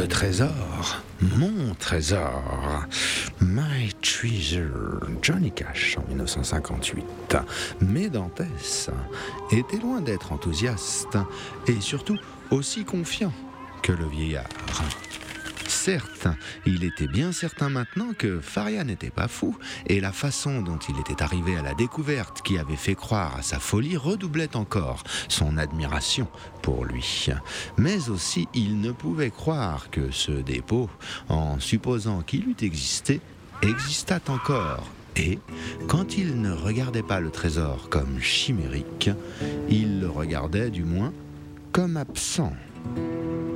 Le trésor, mon trésor, My Treasure, Johnny Cash en 1958. Mais Dantès était loin d'être enthousiaste et surtout aussi confiant que le vieillard. Certes, il était bien certain maintenant que Faria n'était pas fou, et la façon dont il était arrivé à la découverte qui avait fait croire à sa folie redoublait encore son admiration pour lui. Mais aussi, il ne pouvait croire que ce dépôt, en supposant qu'il eût existé, existât encore. Et, quand il ne regardait pas le trésor comme chimérique, il le regardait du moins comme absent.